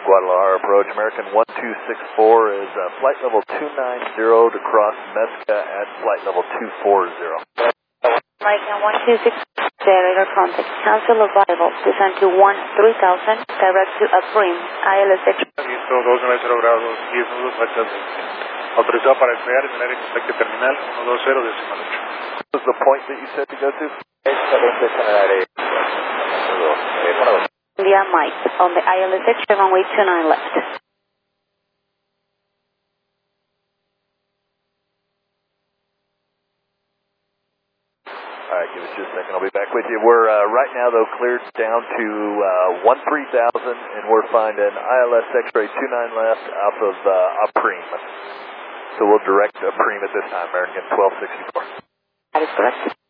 Guadalajara approach, American 1264 is flight level 290 to cross Mezca at flight level 240. American 1260, radar contact, cancel arrival, descend to 3000, direct to Aprim, ILS. Listo, 290 grados, 10 nudos, fachas. Autorizado para despegar en el área de contacto terminal 120.8. What was the point that you said to go to? India Mike, on the ILS, runway 29 left. Alright, give us just a second, I'll be back with you. We're right now though cleared down to 13,000 and we're finding ILS X-ray 29 left off of Aprim. So we'll direct Aprim at this time, American 1264. That is correct.